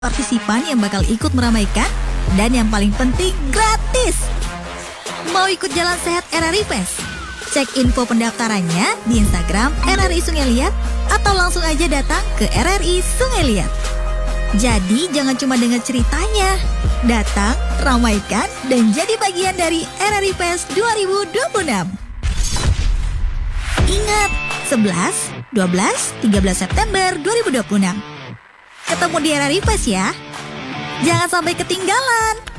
partisipan yang bakal ikut meramaikan, dan yang paling penting gratis. Mau ikut jalan sehat RRI Fest? Cek info pendaftarannya di Instagram RRI Sungai Liat atau langsung aja datang ke RRI Sungai Liat. Jadi jangan cuma dengar ceritanya, datang, ramaikan, dan jadi bagian dari RRI Fest 2026. Ingat, 11, 12, 13 September 2026. Ketemu di RRI Fest ya. Jangan sampai ketinggalan.